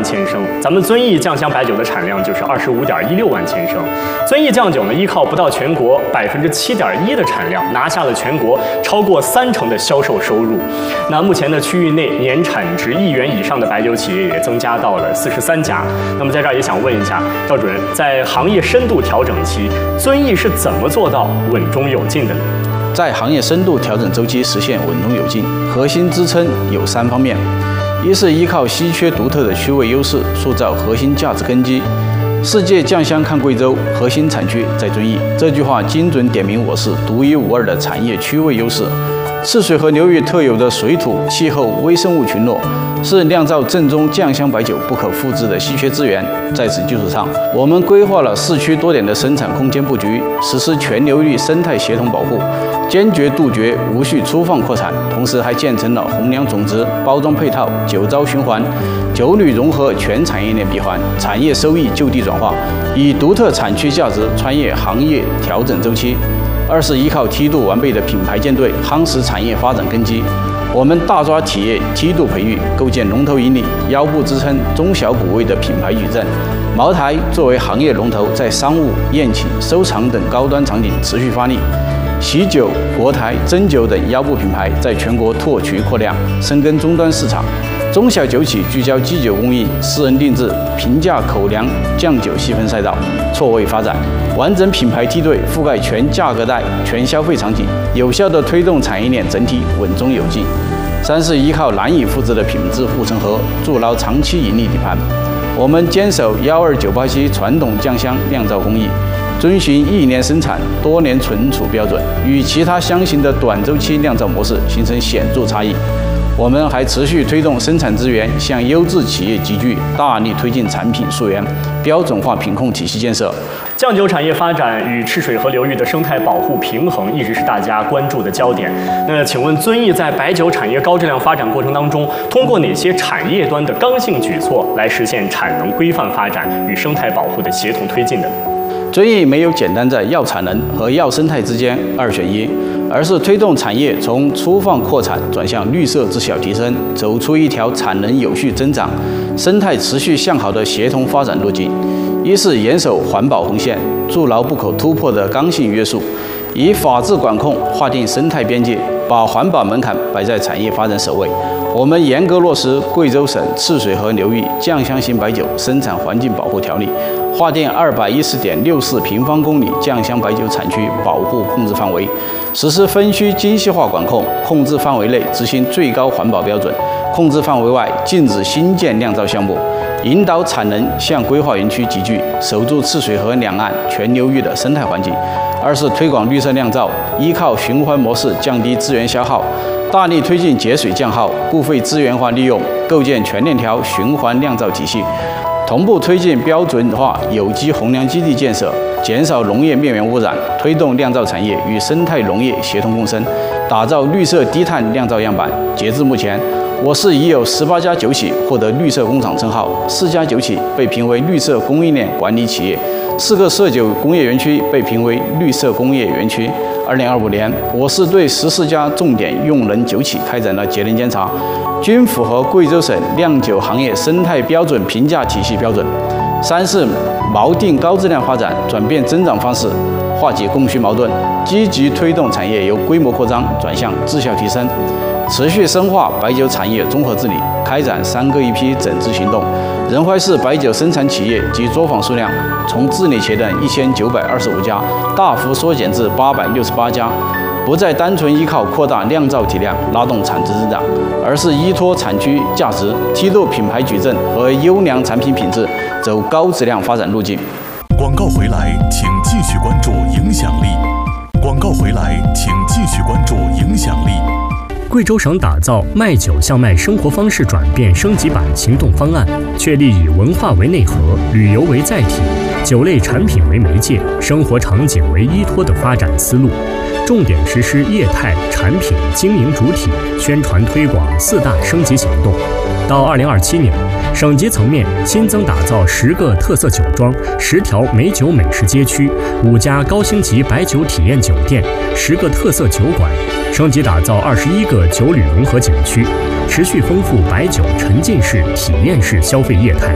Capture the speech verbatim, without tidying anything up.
千升，咱们遵义酱香白酒的产量就是二十五点一六万千升。遵义酱酒呢，依靠不到全国百分之七点一的产量，拿下了全国超过三成的销售收入。那目前呢，区域内年产值亿元以上的白酒企业也增加到了四十三家。那么在这儿也想问一下赵主任，在行业深度调整期，遵义是怎么做到稳中有进的呢？ 在行业深度调整周期实现稳中有进，核心支撑有三方面：一是依靠稀缺独特的区位优势，塑造核心价值根基。世界酱香看贵州，核心产区在遵义。这句话精准点明我市独一无二的产业区位优势。赤水河流域特有的水土、气候、微生物群落，是酿造正宗酱香白酒不可复制的稀缺资源。在此基础上，我们规划了市区多点的生产空间布局，实施全流域生态协同保护，坚决杜绝无序粗放扩产，同时还建成了红粮种植、包装配套、酒糟循环、酒旅融合全产业链闭环，产业收益就地转化，以独特产区价值穿越行业调整周期。二是依靠梯度完备的品牌舰队，夯实产业发展根基。我们大抓企业梯度培育，构建龙头引领、腰部支撑、中小股位的品牌矩阵。茅台作为行业龙头，在商务、宴请、收藏等高端场景持续发力。喜酒、国台、真酒等腰部品牌在全国拓渠扩量，深耕终端市场。中小酒企聚焦基酒供应、私人定制、平价口粮、酱酒细分赛道，错位发展，完整品牌梯队覆盖全价格带、全消费场景，有效地推动产业链整体稳中有进。三是依靠难以复制的品质护城河，筑牢长期盈利底盘。我们坚守幺二九八七传统酱香酿造工艺，遵循一年生产、多年存储标准，与其他相型的短周期酿造模式形成显著差异。我们还持续推动生产资源向优质企业集聚，大力推进产品溯源、标准化品控体系建设。 酱酒产业发展与赤水河流域的生态保护平衡一直是大家关注的焦点。那请问遵义在白酒产业高质量发展过程当中，通过哪些产业端的刚性举措来实现产能规范发展与生态保护的协同推进的？ 遵义没有简单在要产能和要生态之间二选一，而是推动产业从粗放扩产转向绿色自小提升，走出一条产能有序增长、生态持续向好的协同发展路径。一是严守环保红线，筑牢不可突破的刚性约束，以法治管控划定生态边界，把环保门槛摆在产业发展首位。我们严格落实贵州省赤水河流域酱香型白酒生产环境保护条例，划定二百一十点六四平方公里酱香白酒产区保护控制范围，实施分区精细化管控，控制范围内执行最高环保标准，控制范围外禁止新建酿造项目，引导产能向规划园区集聚，守住赤水河两岸全流域的生态环境。二是推广绿色酿造，依靠循环模式降低资源消耗，大力推进节水降耗、固废资源化利用，构建全链条循环酿造体系，同步推进标准化有机红粮基地建设，减少农业面源污染，推动酿造产业与生态农业协同共生，打造绿色低碳酿造样板。截至目前，我市已有十八家酒企获得绿色工厂称号，四家酒企被评为绿色供应链管理企业，四个涉酒工业园区被评为绿色工业园区。二零二五年，我市对十四家重点用人酒企开展了节能监察，均符合贵州省酿酒行业生态标准评价体系标准。三是锚定高质量发展，转变增长方式，化解供需矛盾，积极推动产业由规模扩张转向质效提升，持续深化白酒产业综合治理，开展三个一批整治行动。仁怀市白酒生产企业及作坊数量从治理前的一千九百二十五家大幅缩减至八百六十八家，不再单纯依靠扩大酿造体量拉动产值增长，而是依托产区价值，梯度品牌矩阵和优良产品品质，走高质量发展路径。 广告回来，请继续关注影响力。广告回来，请继续关注影响力。 贵州省打造卖酒向卖生活方式转变升级版行动方案，确立以文化为内核、旅游为载体、酒类产品为媒介、生活场景为依托的发展思路，重点实施业态、产品、经营主体、宣传推广四大升级行动。到二零二七年，省级层面新增打造十个特色酒庄、十条美酒美食街区、五家高星级白酒体验酒店、十个特色酒馆，升级打造二十一个酒旅融合景区，持续丰富白酒沉浸式、体验式消费业态。